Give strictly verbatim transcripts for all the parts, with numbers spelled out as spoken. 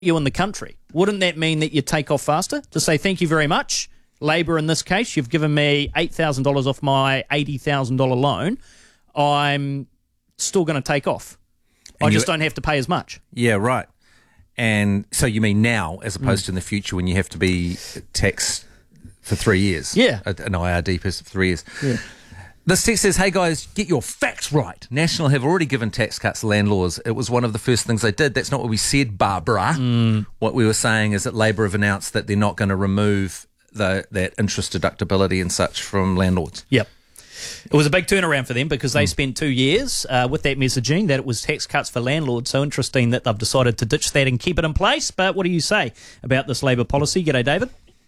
you in the country, wouldn't that mean that you take off faster to say thank you very much, Labor in this case, you've given me eight thousand dollars off my eighty thousand dollars loan, I'm still going to take off. And I just don't have to pay as much. Yeah, right. And so you mean now as opposed mm. to in the future when you have to be taxed for three years? Yeah. An I R D person for three years. Yeah. This text says, hey guys, get your facts right. National have already given tax cuts to landlords. It was one of the first things they did. That's not what we said, Barbara. Mm. What we were saying is that Labor have announced that they're not going to remove the, that interest deductibility and such from landlords. Yep. It was a big turnaround for them because they mm. spent two years uh, with that messaging that it was tax cuts for landlords. So interesting that they've decided to ditch that and keep it in place. But what do you say about this Labor policy? G'day, David.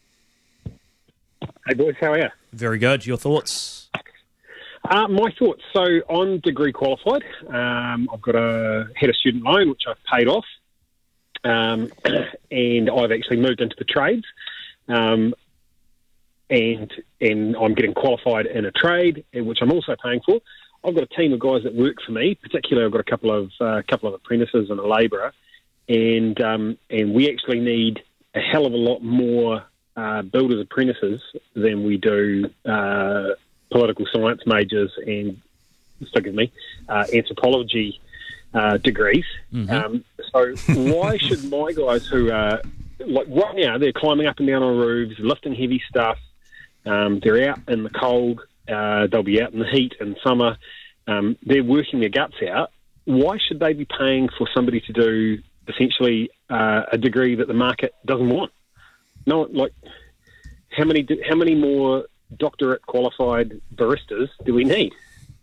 Hey, boys. How are you? Very good. Your thoughts? Uh, my thoughts. So I'm degree qualified. Um, I've got a had a student loan, which I've paid off. Um, and I've actually moved into the trades. Um, and and I'm getting qualified in a trade, which I'm also paying for. I've got a team of guys that work for me. Particularly, I've got a couple of uh, couple of apprentices and a labourer, and um, and we actually need a hell of a lot more uh, builders apprentices than we do uh, political science majors and, forgive me, uh, anthropology uh, degrees. Mm-hmm. Um, so why should my guys who are like right now they're climbing up and down on roofs, lifting heavy stuff. Um, they're out in the cold. Uh, they'll be out in the heat in summer. Um, they're working their guts out. Why should they be paying for somebody to do essentially uh, a degree that the market doesn't want? No, like how many how many more doctorate qualified baristas do we need?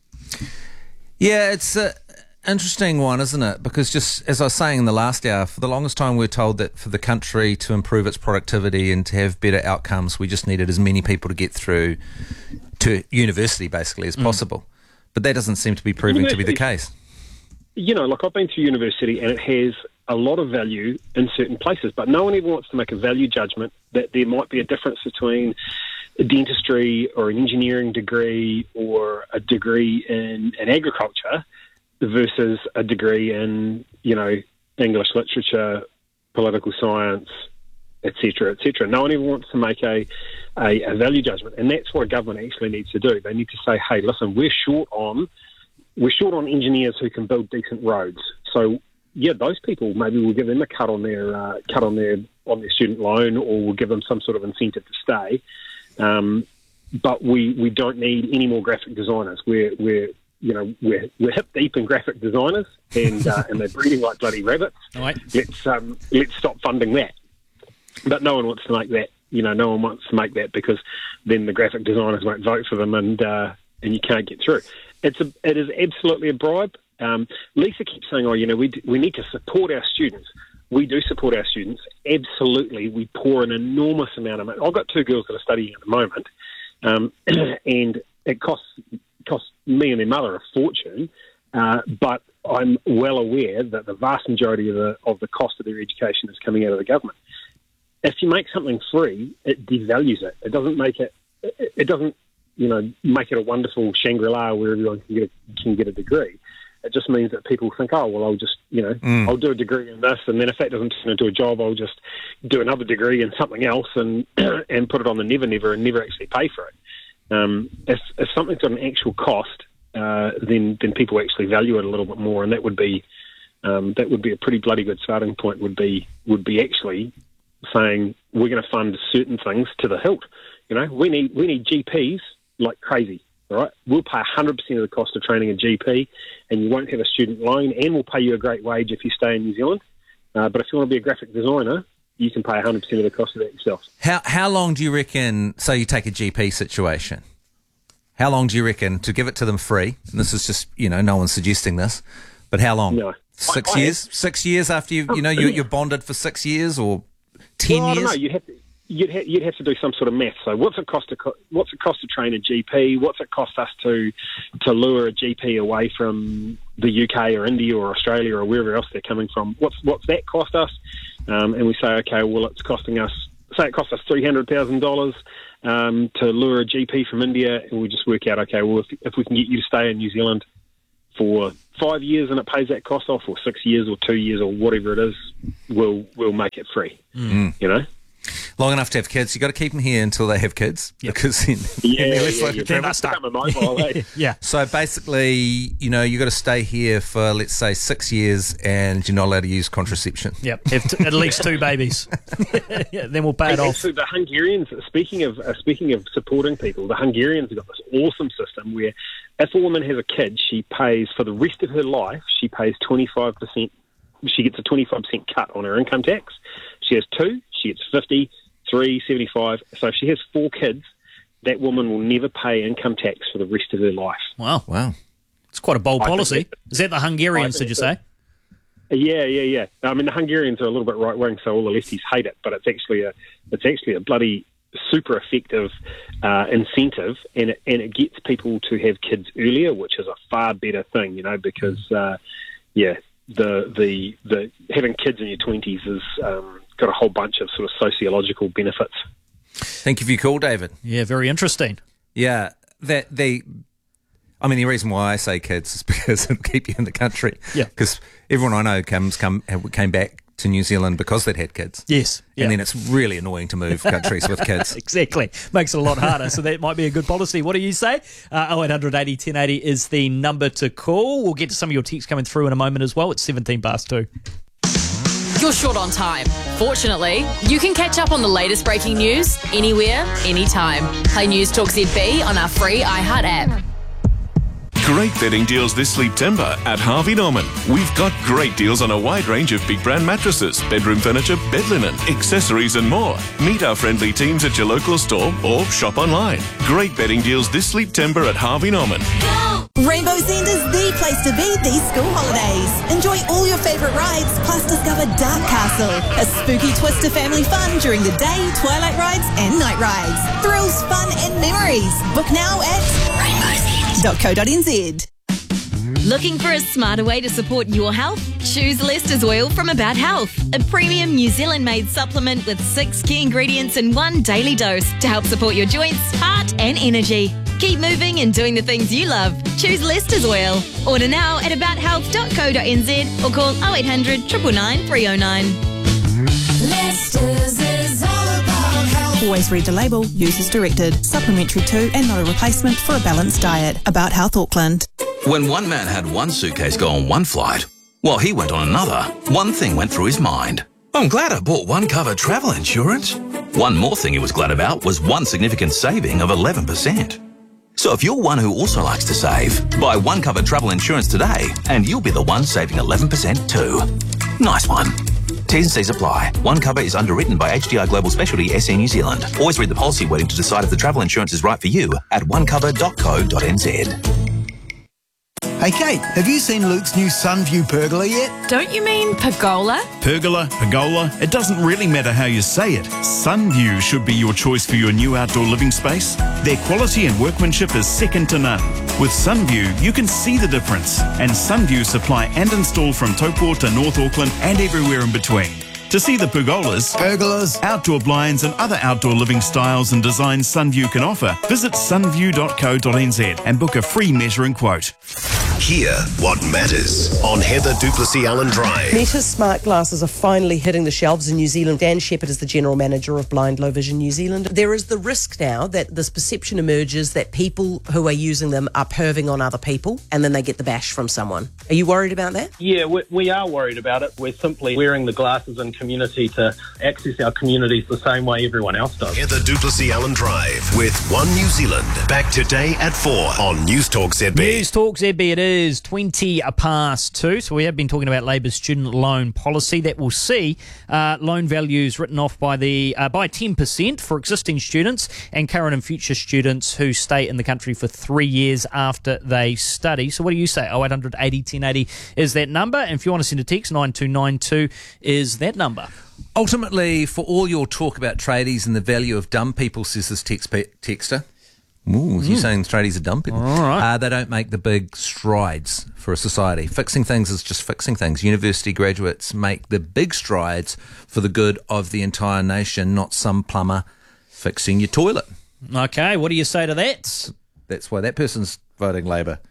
Yeah, it's a interesting one, isn't it? Because just as I was saying in the last hour, for the longest time we were told that for the country to improve its productivity and to have better outcomes, we just needed as many people to get through to university basically as mm. possible. But that doesn't seem to be proving to be the case. You know, like I've been to university and it has a lot of value in certain places, but no one ever wants to make a value judgment that there might be a difference between a dentistry or an engineering degree or a degree in, in agriculture versus a degree in, you know, English literature, political science, et cetera, et cetera. No one ever wants to make a, a, a value judgment, and that's what a government actually needs to do. They need to say, hey, listen, we're short on we're short on engineers who can build decent roads. So, yeah, those people, maybe we'll give them a cut on their uh, cut on their on their student loan, or we'll give them some sort of incentive to stay. Um, but we, we don't need any more graphic designers. We're we're you know we're we're hip deep in graphic designers, and uh, and they're breeding like bloody rabbits. Right. Let's um, let's stop funding that. But no one wants to make that. You know, no one wants to make that because then the graphic designers won't vote for them, and uh, and you can't get through. It's a it is absolutely a bribe. Um, Lisa keeps saying, oh, you know, we we need to support our students. We do support our students. Absolutely. We pour an enormous amount of money. I've got two girls that are studying at the moment, um, and it costs costs me and their mother a fortune, uh, but I'm well aware that the vast majority of the of the cost of their education is coming out of the government. If you make something free, it devalues it. It doesn't make it, it, it doesn't, you know, make it a wonderful Shangri-La where everyone can get a, can get a degree. It just means that people think, oh, well, I'll just, you know, mm. I'll do a degree in this, and then if that doesn't turn into a job, I'll just do another degree in something else and and put it on the never, never, and never actually pay for it. Um, if, if something's got an actual cost, uh, then then people actually value it a little bit more, and that would be um, that would be a pretty bloody good starting point. Would be would be actually saying we're going to fund certain things to the hilt. You know, we need we need G Ps like crazy. All right, we'll pay one hundred percent of the cost of training a G P, and you won't have a student loan, and we'll pay you a great wage if you stay in New Zealand. Uh, but if you want to be a graphic designer, you can pay one hundred percent of the cost of that yourself. How how long do you reckon, so you take a G P situation, how long do you reckon to give it to them free? And this is just, you know, no one's suggesting this, but how long? No. Six I, I years? have, Six years after you, you know, you, you're bonded for six years or ten well, I years? don't know. You'd have to, You'd, ha- you'd have to do some sort of math. So, what's it cost to co- what's it cost to train a G P? What's it cost us to to lure a G P away from the U K or India or Australia or wherever else they're coming from? What's what's that cost us? Um, and we say, okay, well, it's costing us. Say it costs us three hundred thousand dollars um, to lure a G P from India, and we just work out, okay, well, if, if we can get you to stay in New Zealand for five years and it pays that cost off, or six years or two years or whatever it is, we'll, we'll make it free, mm. you know? Long enough to have kids. You've got to keep them here until they have kids. Yep. Because then, Yeah, then they're yeah, less yeah, likely yeah. to They travel. must become a mobile, eh? Yeah. So basically, you know, you've got to stay here for, let's say, six years and you're not allowed to use contraception. Yep. Have t- at least two babies. Yeah, then we'll pay it Hey, off. actually, the Hungarians, speaking of uh, speaking of supporting people, the Hungarians have got this awesome system where if a woman has a kid, she pays, for the rest of her life, she pays twenty-five percent, she gets a twenty-five percent cut on her income tax. She has two, she gets fifty, three, seventy-five. So if she has four kids, that woman will never pay income tax for the rest of her life. Wow. Wow. It's quite a bold I think policy. it- Is that the Hungarians, I did you think say? Yeah, yeah, yeah. I mean, the Hungarians are a little bit right wing, so all the lefties hate it. But it's actually a, it's actually a bloody super effective uh, incentive, and it, and it gets people to have kids earlier, which is a far better thing, you know, because uh, yeah, the the the having kids in your twenties has um, got a whole bunch of sort of sociological benefits. Thank you for your call, David. Yeah, very interesting. Yeah, that they. I mean, the reason why I say kids is because it'll keep you in the country. Yeah. Because everyone I know comes come came back to New Zealand because they'd had kids. Yes. Yeah. And then it's really annoying to move countries with kids. Exactly. Makes it a lot harder. So that might be a good policy. What do you say? Uh, oh eight hundred eighty ten eighty is the number to call. We'll get to some of your texts coming through in a moment as well. It's seventeen past two. You're short on time. Fortunately, you can catch up on the latest breaking news anywhere, anytime. Play News Talk Z B on our free iHeart app. Great bedding deals this September at Harvey Norman. We've got great deals on a wide range of big brand mattresses, bedroom furniture, bed linen, accessories and more. Meet our friendly teams at your local store or shop online. Great bedding deals this September at Harvey Norman. Rainbow's End is the place to be these school holidays. Enjoy all your favourite rides, plus discover Dark Castle, a spooky twist to family fun during the day, twilight rides and night rides. Thrills, fun and memories. Book now at rainbows end dot co dot n z. Looking for a smarter way to support your health? Choose Lester's Oil from About Health, a premium New Zealand-made supplement with six key ingredients in one daily dose to help support your joints, heart and energy. Keep moving and doing the things you love. Choose Lester's Oil. Order now at about health dot co dot n z or call oh eight hundred, nine nine nine, three oh nine. Lester's is all about health. Always read the label. Use as directed. Supplementary to and not a replacement for a balanced diet. About Health Auckland. When one man had one suitcase go on one flight, while he went on another, one thing went through his mind. I'm glad I bought one cover travel insurance. One more thing he was glad about was one significant saving of eleven percent. So if you're one who also likes to save, buy one cover travel insurance today and you'll be the one saving eleven percent too. Nice one. T's and C's apply. One cover is underwritten by H D I Global Specialty S A New Zealand. Always read the policy wording to decide if the travel insurance is right for you at one cover dot co dot n z. Hey Kate, have you seen Luke's new Sunview pergola yet? Don't you mean pergola? Pergola, pergola, it doesn't really matter how you say it. Sunview should be your choice for your new outdoor living space. Their quality and workmanship is second to none. With Sunview, you can see the difference. And Sunview supply and install from Taupo to North Auckland and everywhere in between. To see the pergolas, Pergolas, outdoor blinds and other outdoor living styles and designs Sunview can offer, visit sunview dot co dot n z and book a free measuring quote. Hear what matters on Heather Duplessis Allen Drive. Meta's smart glasses are finally hitting the shelves in New Zealand. Dan Shepherd is the General Manager of Blind Low Vision New Zealand. There is the risk now that this perception emerges that people who are using them are perving on other people and then they get the bash from someone. Are you worried about that? Yeah, we, we are worried about it. We're simply wearing the glasses in community to access our communities the same way everyone else does. Heather Duplessis Allen Drive with One New Zealand. Back today at four on News Talk Z B. News Talk Z B it is, twenty past two. So we have been talking about Labour's student loan policy that will see uh, loan values written off by the uh, by ten percent for existing students and current and future students who stay in the country for three years after they study. So what do you say? oh eight hundred, eighty, ten eighty is that number. And if you want to send a text, nine two nine two is that number. Ultimately, for all your talk about tradies and the value of dumb people, says this text texter. Ooh, you saying tradies are dumb people? All right. Uh, they don't make the big strides for a society. Fixing things is just fixing things. University graduates make the big strides for the good of the entire nation, not some plumber fixing your toilet. Okay, what do you say to that? That's why that person's voting Labour.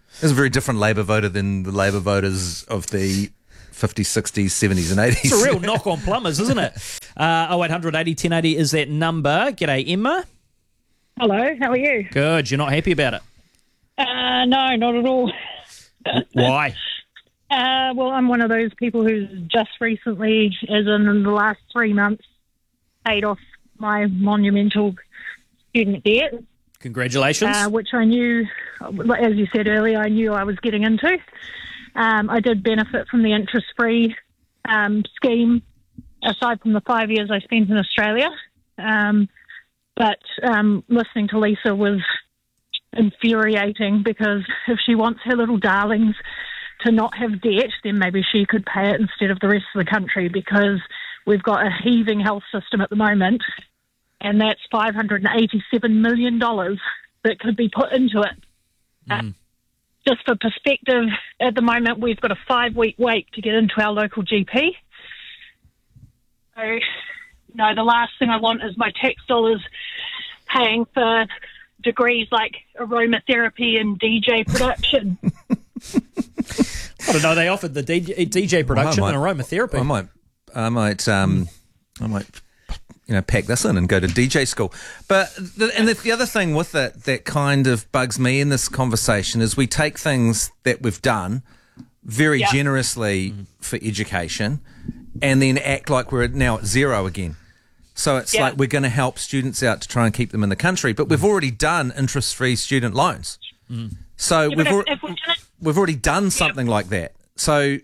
There's a very different Labor voter than the Labor voters of the fifties, sixties, seventies and eighties. It's a real knock on plumbers, isn't it? Uh, oh eight hundred eighty ten eighty is that number. G'day, Emma. Hello, how are you? Good. You're not happy about it? Uh, no, not at all. Why? Uh, well, I'm one of those people who's just recently, as in, in the last three months, paid off my monumental student debt. Congratulations. Uh, which I knew, as you said earlier, I knew I was getting into. Um, I did benefit from the interest-free um, scheme, aside from the five years I spent in Australia. Um, but um, listening to Lisa was infuriating, because if she wants her little darlings to not have debt, then maybe she could pay it instead of the rest of the country, because we've got a heaving health system at the moment, and that's five hundred eighty-seven million dollars that could be put into it. Mm. Uh, just for perspective, at the moment we've got a five-week wait to get into our local G P. So, no, the last thing I want is my tax dollars paying for degrees like aromatherapy and D J production. I don't know. They offered the D J, D J production well, and aromatherapy. I might, I might, um, I might, you know, pack this in and go to D J school. But the, and the, the other thing with that that kind of bugs me in this conversation is we take things that we've done very yeah. generously mm. for education, and then act like we're now at zero again. So it's yeah. like we're going to help students out to try and keep them in the country, but we've already done interest-free student loans. Mm. So yeah, we've, if, al- if we're gonna, we've already done something yeah. like that. So, you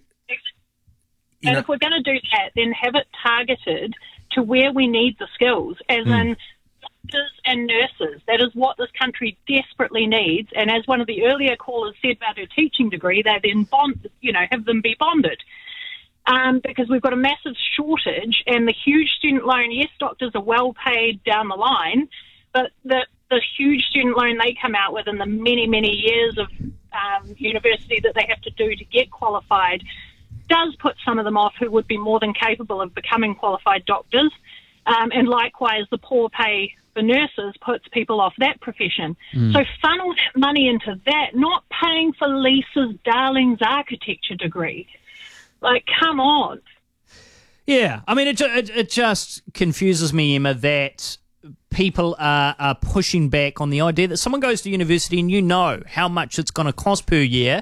and know, if we're going to do that, then have it targeted to where we need the skills, as mm. in doctors and nurses. That is what this country desperately needs. And as one of the earlier callers said about her teaching degree, they then bond, you know, have them be bonded. Um, because we've got a massive shortage, and the huge student loan, yes, doctors are well paid down the line, but the, the huge student loan they come out with, and the many, many years of um, university that they have to do to get qualified, does put some of them off who would be more than capable of becoming qualified doctors. Um, and likewise, the poor pay for nurses puts people off that profession. Mm. So funnel that money into that, not paying for Lisa's darling's architecture degree. Like, come on. Yeah, I mean, it, it it just confuses me, Emma, that people are, are pushing back on the idea that someone goes to university and you know how much it's going to cost per year,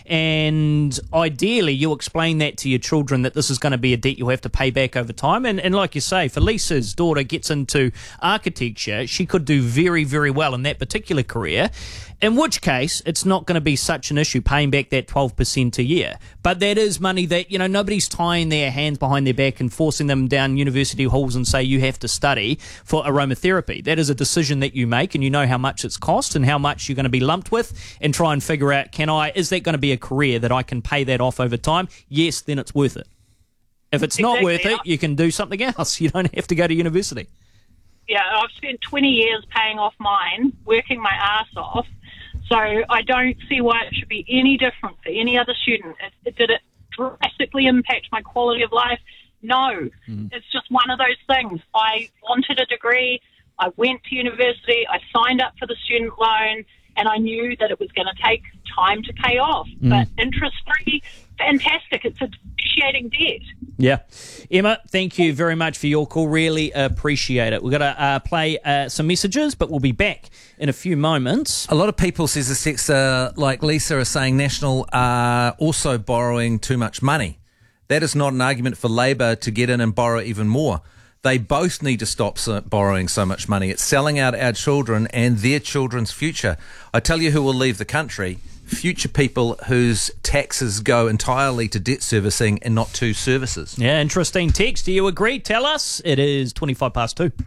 and ideally you explain that to your children that this is going to be a debt you'll have to pay back over time. And, and like you say, if Lisa's daughter gets into architecture, she could do very, very well in that particular career, in which case it's not going to be such an issue paying back that twelve percent a year. But that is money that, you know, nobody's tying their hands behind their back and forcing them down university halls and say you have to study for aromatherapy. That is a decision that you make, and you know how much it's cost and how much you're going to be lumped with, and try and figure out, can I, is that going to be a career that I can pay that off over time? Yes, then it's worth it. If it's exactly. not worth it, you can do something else. You don't have to go to university. Yeah, I've spent twenty years paying off mine, working my ass off, so I don't see why it should be any different for any other student. It, it, did it drastically impact my quality of life? No. Mm. It's just one of those things. I wanted a degree, I went to university, I signed up for the student loan, and I knew that it was going to take time to pay off. Mm. But interest-free, fantastic. It's a depreciating debt. Yeah. Emma, thank you very much for your call. Really appreciate it. We're going to uh, play uh, some messages, but we'll be back in a few moments. A lot of people, says the sexter, like Lisa, are saying National are also borrowing too much money. That is not an argument for Labor to get in and borrow even more. They both need to stop so, borrowing so much money. It's selling out our children and their children's future. I tell you who will leave the country. Future people whose taxes go entirely to debt servicing and not to services. Yeah, interesting text. Do you agree? Tell us. It is twenty-five past two.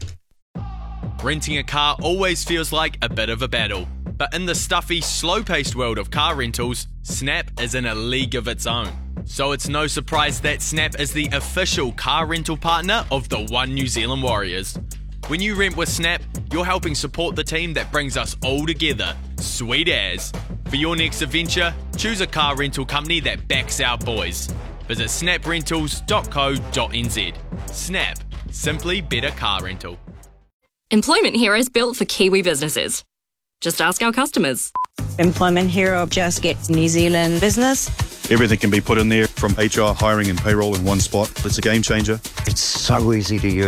Renting a car always feels like a bit of a battle. But in the stuffy, slow-paced world of car rentals, Snap is in a league of its own. So it's no surprise that Snap is the official car rental partner of the One New Zealand Warriors. When you rent with Snap, you're helping support the team that brings us all together. Sweet as. For your next adventure, choose a car rental company that backs our boys. Visit snap rentals dot co dot n z. Snap. Simply better car rental. Employment Heroes built for Kiwi businesses. Just ask our customers. Employment Hero just gets New Zealand business. Everything can be put in there from H R, hiring and payroll in one spot. It's a game changer. It's so easy to use.